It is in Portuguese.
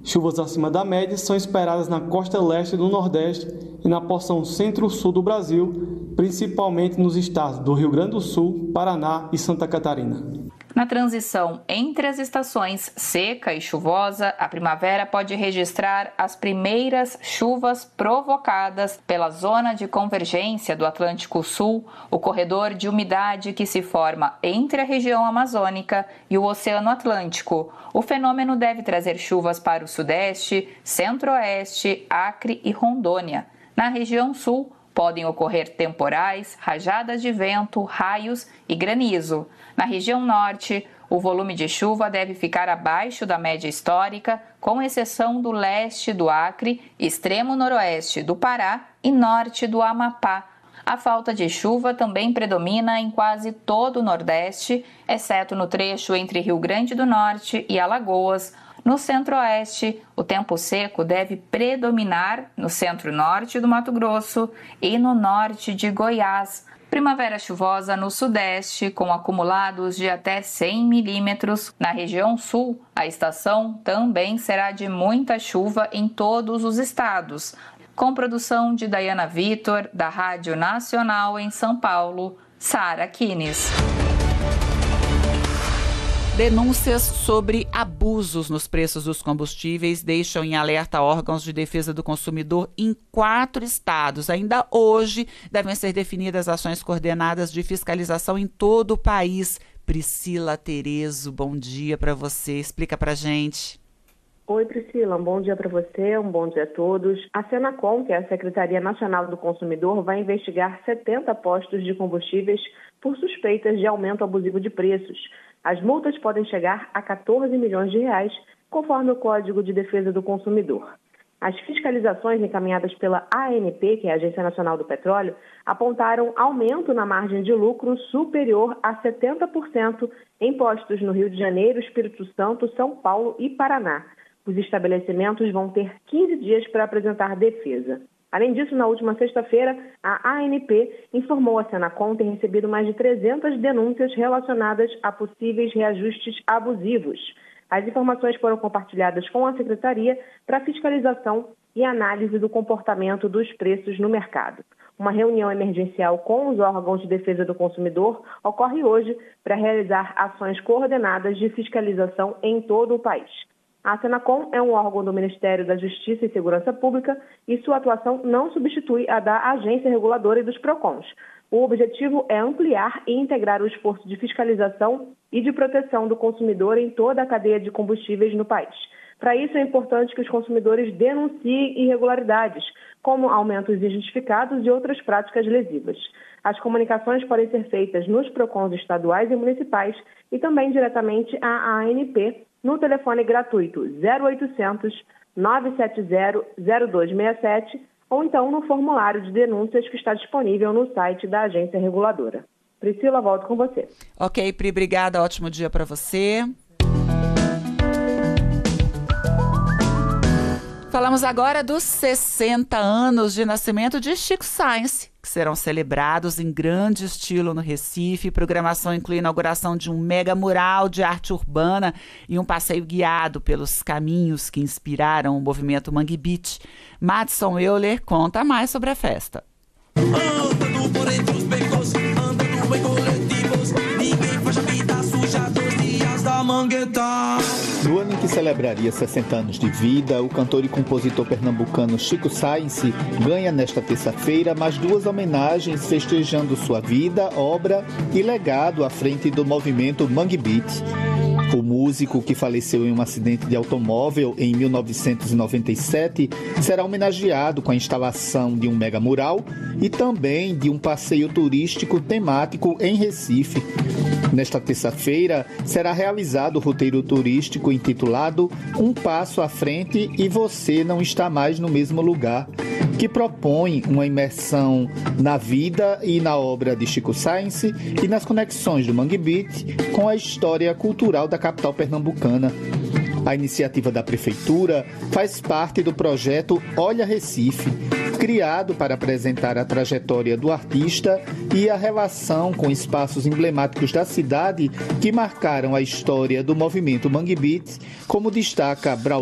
Chuvas acima da média são esperadas na costa leste do Nordeste e na porção centro-sul do Brasil, principalmente nos estados do Rio Grande do Sul, Paraná e Santa Catarina. Na transição entre as estações seca e chuvosa, a primavera pode registrar as primeiras chuvas provocadas pela zona de convergência do Atlântico Sul, o corredor de umidade que se forma entre a região amazônica e o Oceano Atlântico. O fenômeno deve trazer chuvas para o Sudeste, Centro-Oeste, Acre e Rondônia. Na região Sul, podem ocorrer temporais, rajadas de vento, raios e granizo. Na região norte, o volume de chuva deve ficar abaixo da média histórica, com exceção do leste do Acre, extremo noroeste do Pará e norte do Amapá. A falta de chuva também predomina em quase todo o Nordeste, exceto no trecho entre Rio Grande do Norte e Alagoas. No centro-oeste, o tempo seco deve predominar no centro-norte do Mato Grosso e no norte de Goiás. Primavera chuvosa no sudeste, com acumulados de até 100 milímetros. Na região sul, a estação também será de muita chuva em todos os estados. Com produção de Dayana Vitor, da Rádio Nacional em São Paulo, Sara Kines. Denúncias sobre abusos nos preços dos combustíveis deixam em alerta órgãos de defesa do consumidor em 4 estados. Ainda hoje devem ser definidas ações coordenadas de fiscalização em todo o país. Priscila Terezo, bom dia para você. Explica para gente. Oi, Priscila, um bom dia para você, um bom dia a todos. A Senacom, que é a Secretaria Nacional do Consumidor, vai investigar 70 postos de combustíveis por suspeitas de aumento abusivo de preços. As multas podem chegar a 14 milhões de reais, conforme o Código de Defesa do Consumidor. As fiscalizações encaminhadas pela ANP, que é a Agência Nacional do Petróleo, apontaram aumento na margem de lucro superior a 70% em postos no Rio de Janeiro, Espírito Santo, São Paulo e Paraná. Os estabelecimentos vão ter 15 dias para apresentar defesa. Além disso, na última sexta-feira, a ANP informou a Senacom ter recebido mais de 300 denúncias relacionadas a possíveis reajustes abusivos. As informações foram compartilhadas com a Secretaria para fiscalização e análise do comportamento dos preços no mercado. Uma reunião emergencial com os órgãos de defesa do consumidor ocorre hoje para realizar ações coordenadas de fiscalização em todo o país. A Senacom é um órgão do Ministério da Justiça e Segurança Pública e sua atuação não substitui a da Agência Reguladora e dos PROCONs. O objetivo é ampliar e integrar o esforço de fiscalização e de proteção do consumidor em toda a cadeia de combustíveis no país. Para isso, é importante que os consumidores denunciem irregularidades, como aumentos injustificados e outras práticas lesivas. As comunicações podem ser feitas nos PROCONs estaduais e municipais e também diretamente à ANP, no telefone gratuito 0800 970 0267 ou então no formulário de denúncias que está disponível no site da Agência Reguladora. Priscila, volto com você. Ok, Pri, obrigada. Ótimo dia para você. Falamos agora dos 60 anos de nascimento de Chico Science, que serão celebrados em grande estilo no Recife. Programação inclui a inauguração de um mega mural de arte urbana e um passeio guiado pelos caminhos que inspiraram o movimento Mangue Beat. Madison Euler conta mais sobre a festa. Andando por entre os becos, andando em coletivos, ninguém faz a vida suja, 2 dias da Mangueira. No ano em que celebraria 60 anos de vida, o cantor e compositor pernambucano Chico Science ganha nesta terça-feira mais 2 homenagens festejando sua vida, obra e legado à frente do movimento Mangue Beat. O músico, que faleceu em um acidente de automóvel em 1997, será homenageado com a instalação de um mega mural e também de um passeio turístico temático em Recife. Nesta terça-feira, será realizado o roteiro turístico intitulado Um Passo à Frente e Você Não Está Mais no Mesmo Lugar, que propõe uma imersão na vida e na obra de Chico Science e nas conexões do Mangue Beat com a história cultural da capital pernambucana. A iniciativa da Prefeitura faz parte do projeto Olha Recife, criado para apresentar a trajetória do artista e a relação com espaços emblemáticos da cidade que marcaram a história do movimento Mangue Beat, como destaca Braulio